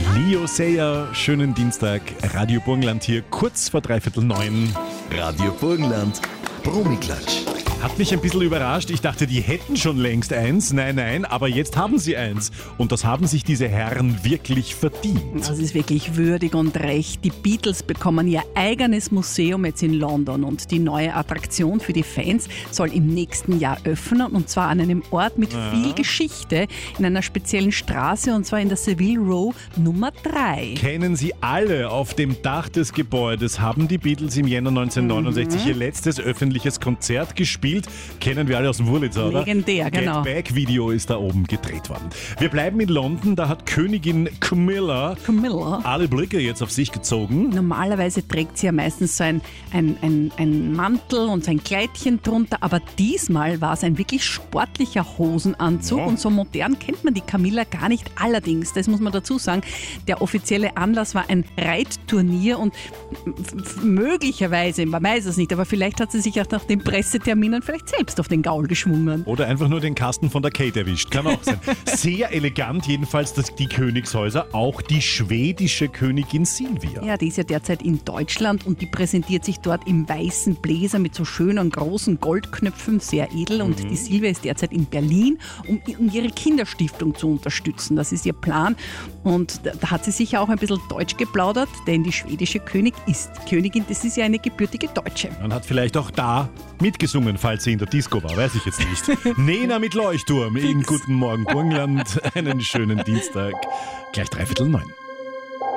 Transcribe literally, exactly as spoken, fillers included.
Leo Sayer, schönen Dienstag, Radio Burgenland hier, kurz vor dreiviertel neun. Radio Burgenland, Promiklatsch. Hat mich ein bisschen überrascht. Ich dachte, die hätten schon längst eins. Nein, nein, aber jetzt haben sie eins. Und das haben sich diese Herren wirklich verdient. Das ist wirklich würdig und recht. Die Beatles bekommen ihr eigenes Museum jetzt in London und die neue Attraktion für die Fans soll im nächsten Jahr öffnen und zwar an einem Ort mit Ja. viel Geschichte, in einer speziellen Straße und zwar in der Savile Row Nummer drei. Kennen Sie alle, auf dem Dach des Gebäudes haben die Beatles im Jänner neunzehnhundertneunundsechzig ihr letztes öffentliches Konzert gespielt. Kennen wir alle aus dem Wurlitzer, oder? Legendär, genau. Get Back Video ist da oben gedreht worden. Wir bleiben in London, da hat Königin Camilla Camilla. alle Blicke jetzt auf sich gezogen. Normalerweise trägt sie ja meistens so ein, ein, ein, ein Mantel und so ein Kleidchen drunter, aber diesmal war es ein wirklich sportlicher Hosenanzug Ja. und so modern kennt man die Camilla gar nicht. Allerdings, das muss man dazu sagen, der offizielle Anlass war ein Reitturnier und f- f- möglicherweise, man weiß es nicht, aber vielleicht hat sie sich auch nach den Presseterminen vielleicht selbst auf den Gaul geschwungen. Oder einfach nur den Kasten von der Kate erwischt. Kann auch sein. Sehr elegant jedenfalls, dass die Königshäuser, auch die schwedische Königin Silvia. Ja, die ist ja derzeit in Deutschland und die präsentiert sich dort im weißen Bläser mit so schönen großen Goldknöpfen, sehr edel. Und die Silvia ist derzeit in Berlin, um, um ihre Kinderstiftung zu unterstützen. Das ist ihr Plan. Und da, da hat sie sicher auch ein bisschen Deutsch geplaudert, denn die schwedische König ist, Königin, das ist ja eine gebürtige Deutsche. Man hat vielleicht auch da mitgesungen, falls sie in der Disco war, weiß ich jetzt nicht. Nena mit Leuchtturm in Guten Morgen Burgenland. Einen schönen Dienstag. Gleich dreiviertel neun.